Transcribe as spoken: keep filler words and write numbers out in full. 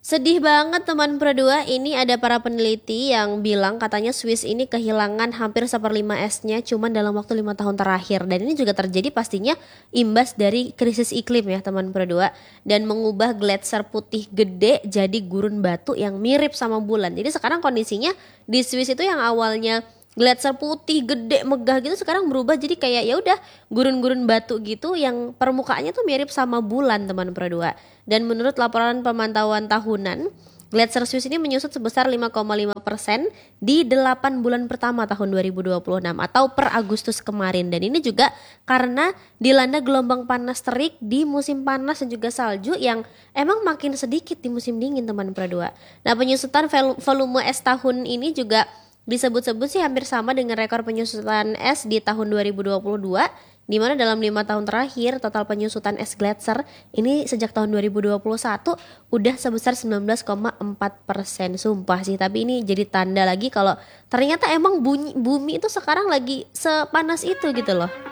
Sedih banget teman Pro dua, ini ada para peneliti yang bilang katanya Swiss ini kehilangan hampir seperlima esnya cuman dalam waktu lima tahun terakhir. Dan ini juga terjadi pastinya imbas dari krisis iklim ya teman Pro dua. Dan mengubah gletser putih gede jadi gurun batu yang mirip sama bulan. Jadi sekarang kondisinya di Swiss itu yang awalnya gletser putih gede megah gitu sekarang berubah jadi kayak ya udah gurun-gurun batu gitu yang permukaannya tuh mirip sama bulan teman Pro dua. Dan menurut laporan pemantauan tahunan, gletser Swiss ini menyusut sebesar lima koma lima persen di delapan bulan pertama tahun dua ribu dua puluh enam atau per Agustus kemarin. Dan ini juga karena dilanda gelombang panas terik di musim panas dan juga salju yang emang makin sedikit di musim dingin teman Pro dua. Nah, penyusutan volume es tahun ini juga disebut-sebut sih hampir sama dengan rekor penyusutan es di tahun dua ribu dua puluh dua, di mana dalam lima tahun terakhir total penyusutan es gletser ini sejak tahun dua ribu dua puluh satu udah sebesar sembilan belas koma empat persen. Sumpah sih, tapi ini jadi tanda lagi kalau ternyata emang bunyi, bumi itu sekarang lagi sepanas itu gitu loh.